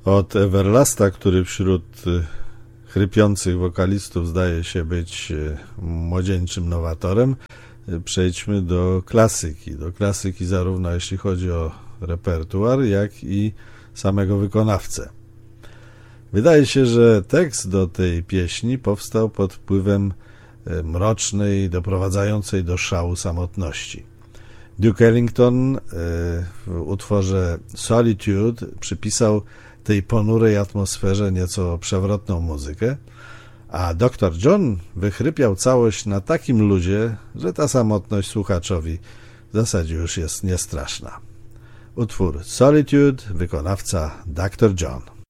Od Everlasta, który wśród chrypiących wokalistów zdaje się być młodzieńczym nowatorem, przejdźmy do klasyki. Do klasyki zarówno jeśli chodzi o repertuar, jak i samego wykonawcę. Wydaje się, że tekst do tej pieśni powstał pod wpływem mrocznej, doprowadzającej do szału samotności. Duke Ellington w utworze Solitude przypisał tej ponurej atmosferze nieco przewrotną muzykę, a Dr. John wychrypiał całość na takim luzie, że ta samotność słuchaczowi w zasadzie już jest niestraszna. Utwór Solitude, wykonawca Dr. John.